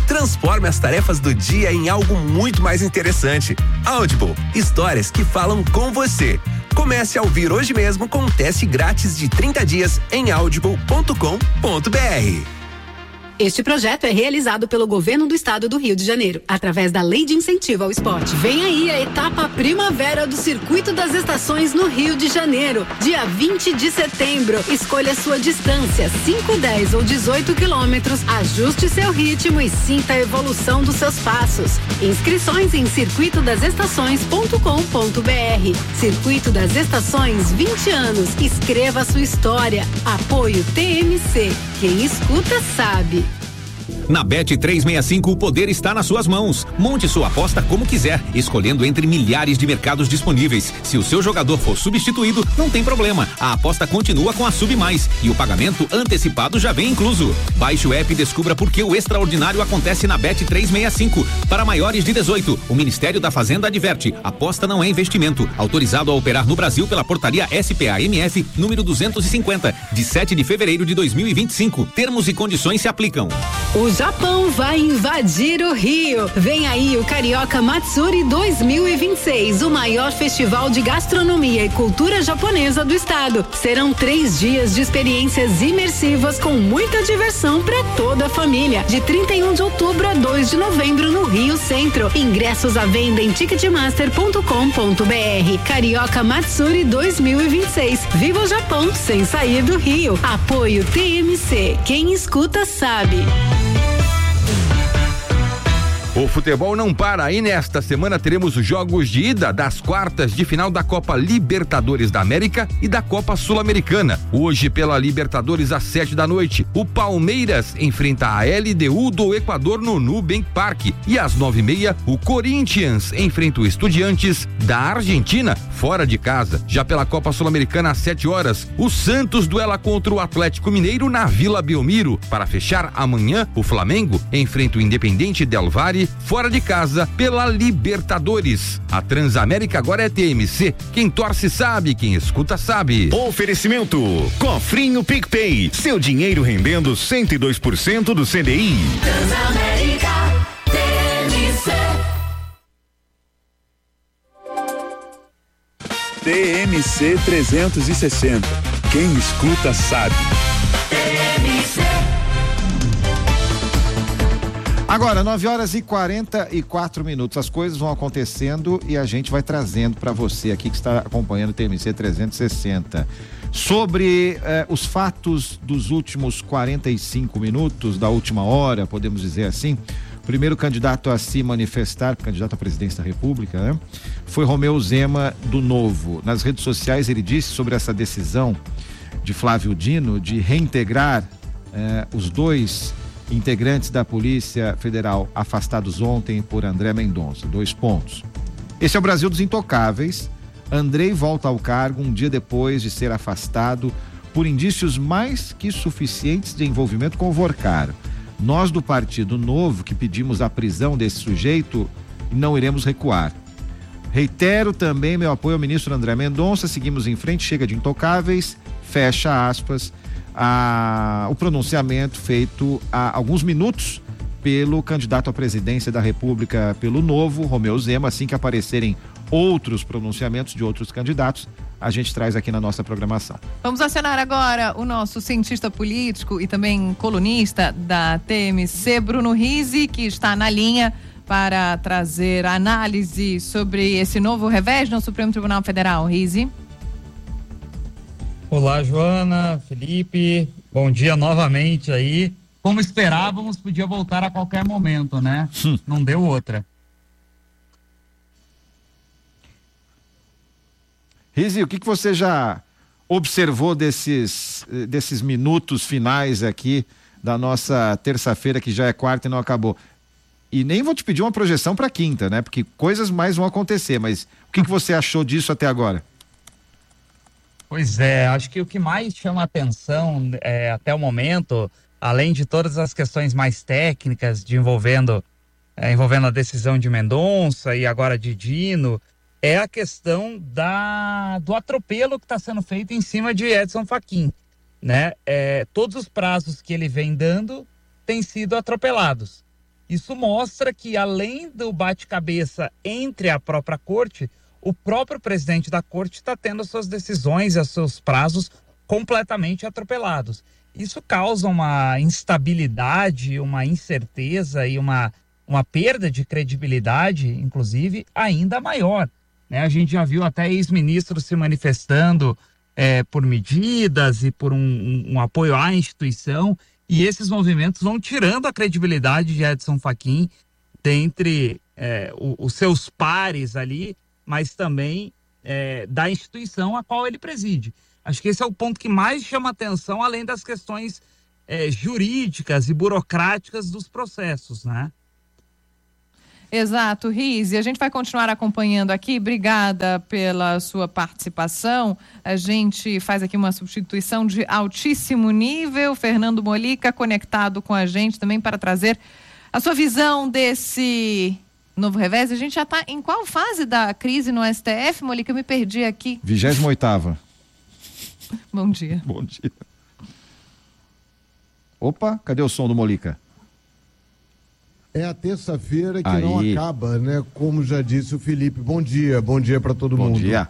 Transforme as tarefas do dia em algo muito mais interessante. Audible, histórias que falam com você. Comece a ouvir hoje mesmo com um teste grátis de trinta dias em audible ponto com ponto b r. Este projeto é realizado pelo Governo do Estado do Rio de Janeiro, através da Lei de Incentivo ao Esporte. Vem aí a etapa primavera do Circuito das Estações no Rio de Janeiro, dia vinte de setembro. Escolha sua distância, cinco, dez ou dezoito quilômetros, ajuste seu ritmo e sinta a evolução dos seus passos. Inscrições em circuito das estações ponto com ponto b r. Circuito das Estações, vinte anos. Escreva sua história. Apoio T M C. Quem escuta sabe. Na Bet trezentos e sessenta e cinco, o poder está nas suas mãos. Monte sua aposta como quiser, escolhendo entre milhares de mercados disponíveis. Se o seu jogador for substituído, não tem problema. A aposta continua com a Sub Mais e o pagamento antecipado já vem incluso. Baixe o app e descubra por que o extraordinário acontece na Bet trezentos e sessenta e cinco. Para maiores de dezoito, o Ministério da Fazenda adverte: aposta não é investimento. Autorizado a operar no Brasil pela portaria S P A M F número duzentos e cinquenta, de sete de fevereiro de dois mil e vinte e cinco. Termos e condições se aplicam. O Japão vai invadir o Rio. Vem aí o Carioca Matsuri dois mil e vinte e seis, o maior festival de gastronomia e cultura japonesa do estado. Serão três dias de experiências imersivas com muita diversão para toda a família. De trinta e um de outubro a dois de novembro no Rio Centro. Ingressos à venda em ticketmaster ponto com ponto b r. Carioca Matsuri dois mil e vinte e seis. Viva o Japão sem sair do Rio. Apoio T M C. Quem escuta sabe. O futebol não para e nesta semana teremos os jogos de ida das quartas de final da Copa Libertadores da América e da Copa Sul-Americana. Hoje, pela Libertadores, às sete da noite, o Palmeiras enfrenta a L D U do Equador no Nubank Park. E às nove e meia, o Corinthians enfrenta o Estudiantes da Argentina, fora de casa. Já pela Copa Sul-Americana, às sete horas, o Santos duela contra o Atlético Mineiro na Vila Belmiro. Para fechar, amanhã, o Flamengo enfrenta o Independente Del Valle fora de casa pela Libertadores. A Transamérica agora é T M C. Quem torce sabe, quem escuta sabe. Oferecimento Cofrinho PicPay, seu dinheiro rendendo cento e dois por cento do C D I. Transamérica, T M C. T M C trezentos e sessenta. Quem escuta sabe. T M C. Agora, nove horas e quarenta e quatro minutos. As coisas vão acontecendo e a gente vai trazendo para você aqui que está acompanhando o T M C trezentos e sessenta. Sobre eh, os fatos dos últimos quarenta e cinco minutos, da última hora, podemos dizer assim. O primeiro candidato a se manifestar, candidato à presidência da República, né? Foi Romeu Zema, do Novo. Nas redes sociais ele disse sobre essa decisão de Flávio Dino de reintegrar eh, os dois integrantes da Polícia Federal afastados ontem por André Mendonça. Dois pontos. Esse é o Brasil dos intocáveis. Andrei volta ao cargo um dia depois de ser afastado por indícios mais que suficientes de envolvimento com o Vorcaro. Nós do Partido Novo, que pedimos a prisão desse sujeito, não iremos recuar. Reitero também meu apoio ao ministro André Mendonça. Seguimos em frente, chega de intocáveis, fecha aspas. A, o pronunciamento feito há alguns minutos pelo candidato à presidência da República pelo Novo, Romeu Zema. Assim que aparecerem outros pronunciamentos de outros candidatos, a gente traz aqui na nossa programação. Vamos acionar agora o nosso cientista político e também colunista da T M C, Bruno Rizzi, que está na linha para trazer análise sobre esse novo revés no Supremo Tribunal Federal. Rizzi. Olá, Joana, Felipe, bom dia novamente aí. Como esperávamos, podia voltar a qualquer momento, né? Hum. Não deu outra. Rizzi, o que, que você já observou desses, desses minutos finais aqui da nossa terça-feira, que já é quarta e não acabou? E nem vou te pedir uma projeção para quinta, né? Porque coisas mais vão acontecer, mas o que, que você achou disso até agora? Pois é, acho que o que mais chama atenção é, até o momento, além de todas as questões mais técnicas de envolvendo, é, envolvendo a decisão de Mendonça e agora de Dino, é a questão da, do atropelo que está sendo feito em cima de Edson Fachin, né? É, todos os prazos que ele vem dando têm sido atropelados. Isso mostra que, além do bate-cabeça entre a própria corte, o próprio presidente da corte está tendo as suas decisões e os seus prazos completamente atropelados. Isso causa uma instabilidade, uma incerteza e uma, uma perda de credibilidade, inclusive, ainda maior, né? A gente já viu até ex-ministros se manifestando é, por medidas e por um, um, um apoio à instituição, e esses movimentos vão tirando a credibilidade de Edson Fachin dentre é, o, os seus pares ali, mas também é, da instituição a qual ele preside. Acho que esse é o ponto que mais chama atenção, além das questões é, jurídicas e burocráticas dos processos, né? Exato, Riz, e a gente vai continuar acompanhando aqui. Obrigada pela sua participação. A gente faz aqui uma substituição de altíssimo nível. Fernando Molica conectado com a gente também para trazer a sua visão desse novo revés. A gente já está em qual fase da crise no S T F, Molica? Eu me perdi aqui. vigésima oitava. Bom dia. Bom dia. Opa, cadê o som do Molica? É a terça-feira que Aí. não acaba, né? Como já disse o Felipe. Bom dia, bom dia para todo Bom mundo. Bom dia.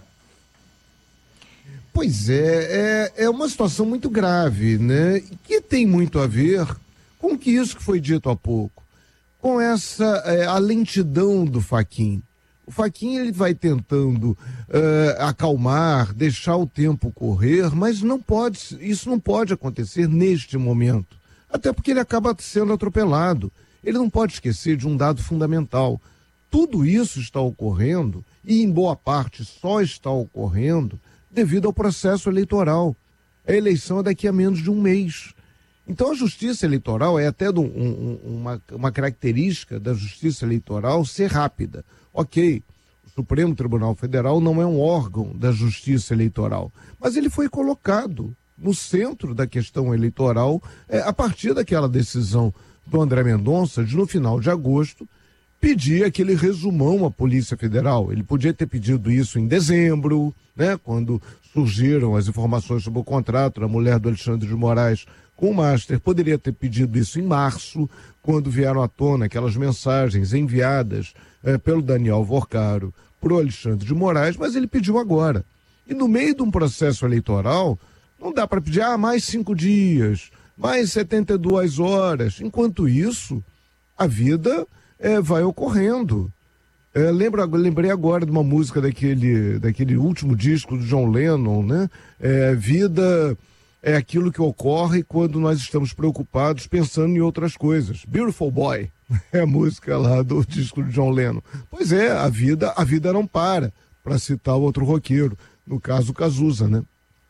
Pois é, é, é uma situação muito grave, né? Que tem muito a ver com que isso que foi dito há pouco, com essa é, a lentidão do Fachin. O Fachin, ele vai tentando uh, acalmar, deixar o tempo correr, mas não pode, isso não pode acontecer neste momento. Até porque ele acaba sendo atropelado. Ele não pode esquecer de um dado fundamental. Tudo isso está ocorrendo, e em boa parte só está ocorrendo, devido ao processo eleitoral. A eleição é daqui a menos de um mês. Então a justiça eleitoral é até um, um, uma, uma característica da justiça eleitoral ser rápida. Ok, o Supremo Tribunal Federal não é um órgão da justiça eleitoral, mas ele foi colocado no centro da questão eleitoral é, a partir daquela decisão do André Mendonça de, no final de agosto, pedir aquele resumão à Polícia Federal. Ele podia ter pedido isso em dezembro, né, quando surgiram as informações sobre o contrato da mulher do Alexandre de Moraes com o Master. Poderia ter pedido isso em março, quando vieram à tona aquelas mensagens enviadas eh, pelo Daniel Vorcaro para o Alexandre de Moraes, mas ele pediu agora. E no meio de um processo eleitoral, não dá para pedir ah, mais cinco dias, mais setenta e duas horas. Enquanto isso, a vida eh, vai ocorrendo. É, lembro, lembrei agora de uma música daquele, daquele último disco do John Lennon, né? É, vida é aquilo que ocorre quando nós estamos preocupados pensando em outras coisas. Beautiful Boy é a música lá do disco do John Lennon. Pois é, a vida, a vida não para, para citar o outro roqueiro, no caso Cazuza, né?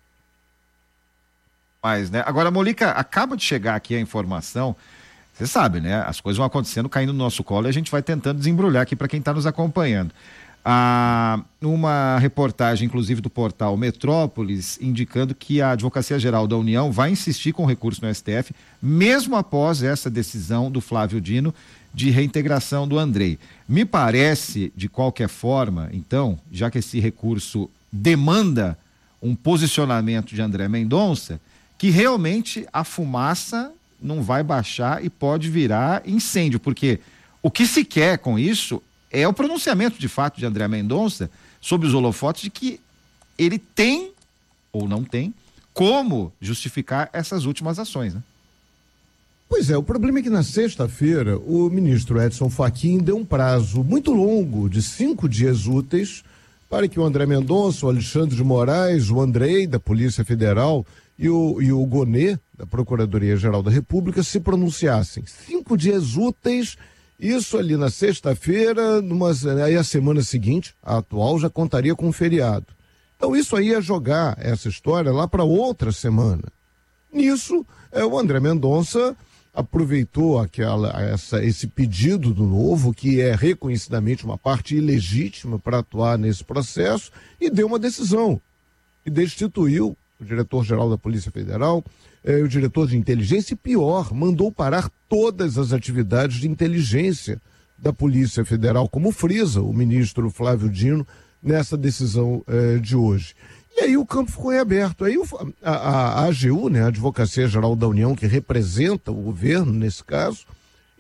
Mas, né? Agora, Molica, acaba de chegar aqui a informação. Você sabe, né? As coisas vão acontecendo, caindo no nosso colo, e a gente vai tentando desembrulhar aqui para quem está nos acompanhando. Ah, uma reportagem, inclusive, do portal Metrópolis, indicando que a Advocacia Geral da União vai insistir com recurso no S T F, mesmo após essa decisão do Flávio Dino de reintegração do Andrei. Me parece, de qualquer forma, então, já que esse recurso demanda um posicionamento de André Mendonça, que realmente a fumaça não vai baixar e pode virar incêndio, porque o que se quer com isso é o pronunciamento de fato de André Mendonça sobre os holofotes de que ele tem, ou não tem, como justificar essas últimas ações, né? Pois é, o problema é que na sexta-feira o ministro Edson Fachin deu um prazo muito longo de cinco dias úteis para que o André Mendonça, o Alexandre de Moraes, o Andrei da Polícia Federal e o, e o Gonê da Procuradoria-Geral da República se pronunciassem. Cinco dias úteis. Isso ali na sexta-feira, numa, aí a semana seguinte, a atual, já contaria com um feriado. Então isso aí ia jogar essa história lá para outra semana. Nisso, é, o André Mendonça aproveitou aquela, essa, esse pedido do Novo, que é reconhecidamente uma parte ilegítima para atuar nesse processo, e deu uma decisão. E destituiu o diretor-geral da Polícia Federal, É, o diretor de inteligência, e pior, mandou parar todas as atividades de inteligência da Polícia Federal, como frisa o ministro Flávio Dino nessa decisão é, de hoje. E aí o campo ficou em aberto. Aí o, a, a, a AGU, né, a Advocacia Geral da União, que representa o governo nesse caso,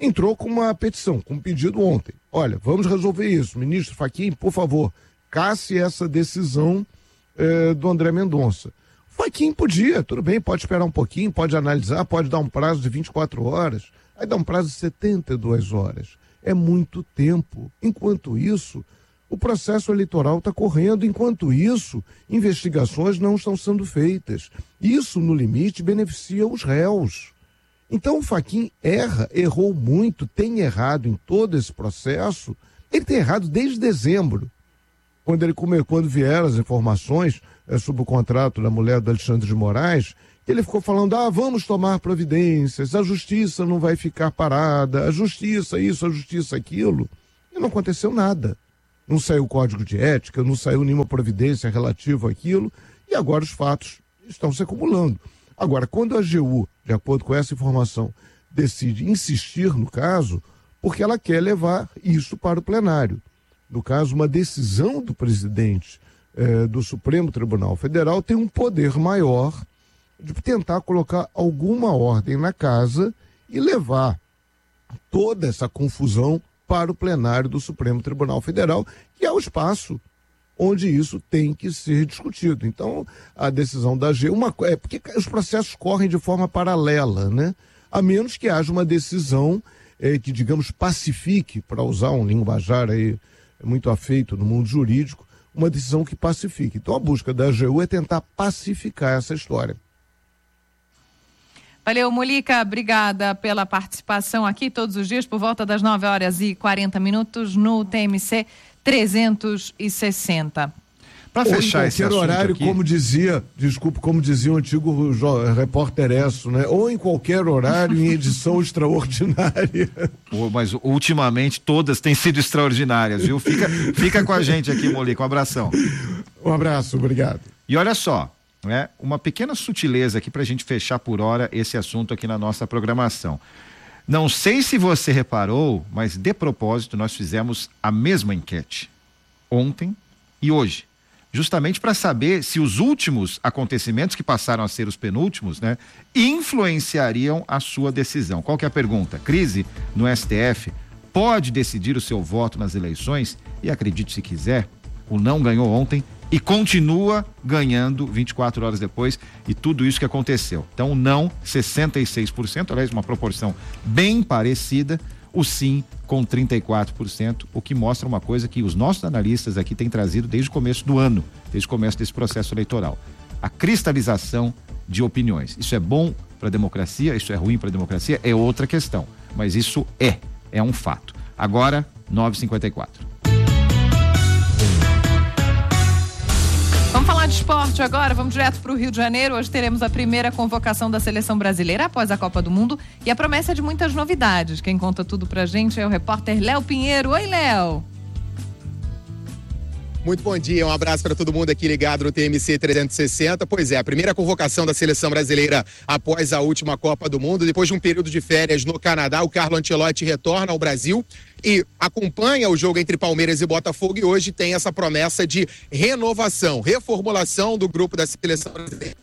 entrou com uma petição, com um pedido ontem. Olha, vamos resolver isso. Ministro Fachin, por favor, casse essa decisão eh, do André Mendonça. O Fachin podia, tudo bem, pode esperar um pouquinho, pode analisar, pode dar um prazo de vinte e quatro horas, aí dá um prazo de setenta e duas horas. É muito tempo. Enquanto isso, o processo eleitoral está correndo. Enquanto isso, investigações não estão sendo feitas. Isso, no limite, beneficia os réus. Então o Fachin erra, errou muito, tem errado em todo esse processo. Ele tem errado desde dezembro, quando, ele come, quando vieram as informações é, sobre o contrato da mulher do Alexandre de Moraes, ele ficou falando, ah, vamos tomar providências, a justiça não vai ficar parada, a justiça isso, a justiça aquilo. E não aconteceu nada. Não saiu o código de ética, não saiu nenhuma providência relativa àquilo, e agora os fatos estão se acumulando. Agora, quando a A G U, de acordo com essa informação, decide insistir no caso, porque ela quer levar isso para o plenário. No caso, uma decisão do presidente eh, do Supremo Tribunal Federal tem um poder maior de tentar colocar alguma ordem na casa e levar toda essa confusão para o plenário do Supremo Tribunal Federal, que é o espaço onde isso tem que ser discutido. Então, a decisão da A G U, uma, é porque os processos correm de forma paralela, né? A menos que haja uma decisão é, que, digamos, pacifique, para usar um linguajar aí muito afeito no mundo jurídico, uma decisão que pacifique. Então, a busca da A G U é tentar pacificar essa história. Valeu, Mulica, obrigada pela participação aqui todos os dias por volta das nove horas e quarenta minutos no T M C trezentos e sessenta. Para fechar esse assunto horário, aqui, como dizia, desculpe, como dizia o antigo repórter Esso, né? Ou em qualquer horário em edição extraordinária. Mas ultimamente todas têm sido extraordinárias, viu? Fica, fica com a gente aqui, Mulica, um abração. Um abraço, obrigado. E olha só, né? Uma pequena sutileza aqui para a gente fechar por hora esse assunto aqui na nossa programação. Não sei se você reparou, mas de propósito nós fizemos a mesma enquete ontem e hoje, justamente para saber se os últimos acontecimentos que passaram a ser os penúltimos, né, influenciariam a sua decisão. Qual que é a pergunta? Crise no S T F pode decidir o seu voto nas eleições? E acredite se quiser, o não ganhou ontem e continua ganhando vinte e quatro horas depois, e tudo isso que aconteceu. Então, o não, sessenta e seis por cento, aliás, uma proporção bem parecida, o sim com trinta e quatro por cento, o que mostra uma coisa que os nossos analistas aqui têm trazido desde o começo do ano, desde o começo desse processo eleitoral. A cristalização de opiniões. Isso é bom para a democracia, isso é ruim para a democracia, é outra questão. Mas isso é, é um fato. Agora, nove e cinquenta e quatro. Vamos falar de esporte agora, vamos direto para o Rio de Janeiro. Hoje teremos a primeira convocação da seleção brasileira após a Copa do Mundo e a promessa de muitas novidades. Quem conta tudo pra gente é o repórter Léo Pinheiro. Oi, Léo! Muito bom dia, um abraço para todo mundo aqui ligado no T M C trezentos e sessenta. Pois é, a primeira convocação da seleção brasileira após a última Copa do Mundo. Depois de um período de férias no Canadá, o Carlo Ancelotti retorna ao Brasil e acompanha o jogo entre Palmeiras e Botafogo, e hoje tem essa promessa de renovação, reformulação do grupo da seleção brasileira.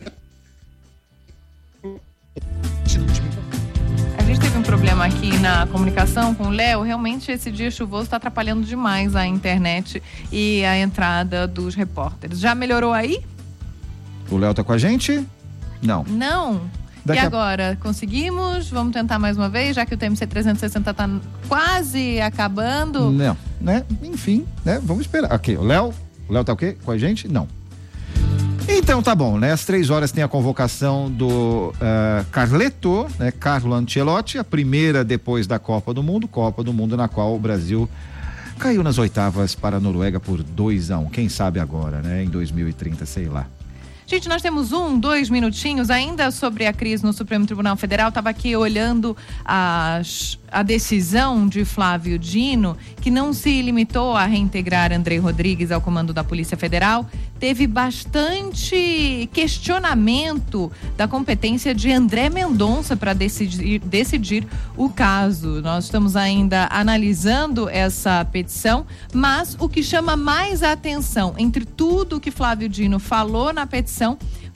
A gente teve um problema aqui na comunicação com o Léo. Realmente esse dia chuvoso está atrapalhando demais a internet e a entrada dos repórteres. Já melhorou aí? O Léo tá com a gente? Não. Não. Daqui e agora? A... Conseguimos? Vamos tentar mais uma vez, já que o T M C trezentos e sessenta está quase acabando? Não, né? Enfim, né? Vamos esperar. Ok, o Léo? O Léo tá o quê? Com a gente? Não. Então tá bom, né? Às três horas tem a convocação do uh, Carleto, né? Carlo Ancelotti, a primeira depois da Copa do Mundo, Copa do Mundo na qual o Brasil caiu nas oitavas para a Noruega por dois a um. Quem sabe agora, né? Em dois mil e trinta, sei lá. Gente, nós temos um, dois minutinhos ainda sobre a crise no Supremo Tribunal Federal. Estava aqui olhando a, a decisão de Flávio Dino, que não se limitou a reintegrar Andrei Rodrigues ao comando da Polícia Federal. Teve bastante questionamento da competência de André Mendonça para decidir, decidir o caso. Nós estamos ainda analisando essa petição, mas o que chama mais a atenção entre tudo que Flávio Dino falou na petição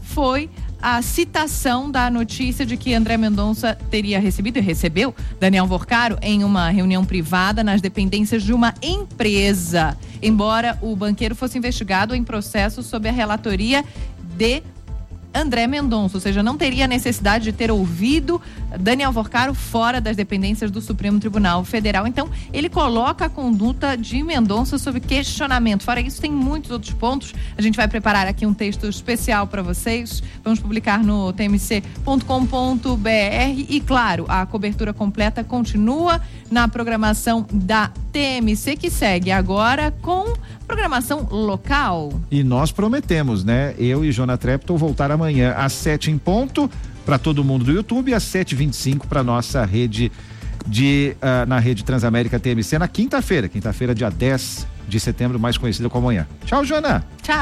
foi a citação da notícia de que André Mendonça teria recebido e recebeu Daniel Vorcaro em uma reunião privada nas dependências de uma empresa, embora o banqueiro fosse investigado em processo sob a relatoria de André Mendonça, ou seja, não teria necessidade de ter ouvido Daniel Vorcaro fora das dependências do Supremo Tribunal Federal. Então, ele coloca a conduta de Mendonça sob questionamento. Fora isso, tem muitos outros pontos. A gente vai preparar aqui um texto especial para vocês. Vamos publicar no t m c ponto com ponto b r e, claro, a cobertura completa continua na programação da T M C, que segue agora com programação local. E nós prometemos, né? Eu e Jonah Trepton voltar amanhã às sete em ponto para todo mundo do YouTube e às sete e vinte e cinco para nossa rede de uh, na rede Transamérica T M C na quinta-feira, quinta-feira, dia dez de setembro, mais conhecida como amanhã. Tchau, Jonah. Tchau.